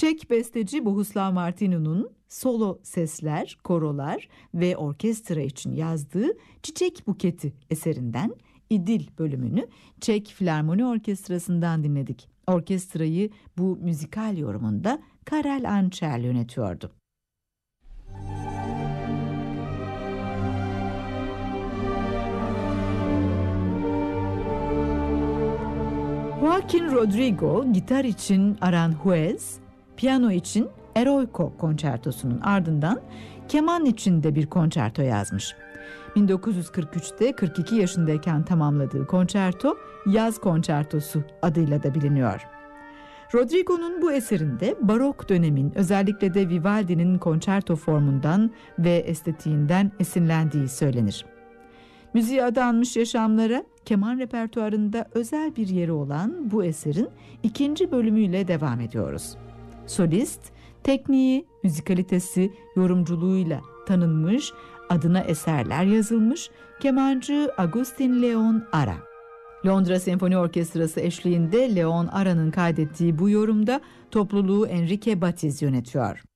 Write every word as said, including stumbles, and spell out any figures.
Çek besteci Bohuslav Martinu'nun solo sesler, korolar ve orkestra için yazdığı Çiçek Buketi eserinden İdil bölümünü Çek Filarmoni Orkestrası'ndan dinledik. Orkestrayı bu müzikal yorumunda Karel Ančer yönetiyordu. Joaquin Rodrigo gitar için Aranjuez, piyano için Eroico konçertosunun ardından keman için de bir konçerto yazmış. bin dokuz yüz kırk üçte kırk iki yaşındayken tamamladığı konçerto Yaz Konçertosu adıyla da biliniyor. Rodrigo'nun bu eserinde barok dönemin, özellikle de Vivaldi'nin konçerto formundan ve estetiğinden esinlendiği söylenir. Müziğe adanmış yaşamlara keman repertuarında özel bir yeri olan bu eserin ikinci bölümüyle devam ediyoruz. Solist, tekniği, müzikalitesi, yorumculuğuyla tanınmış, adına eserler yazılmış kemancı Agustin Leon Ara. Londra Senfoni Orkestrası eşliğinde Leon Ara'nın kaydettiği bu yorumda topluluğu Enrique Batiz yönetiyor.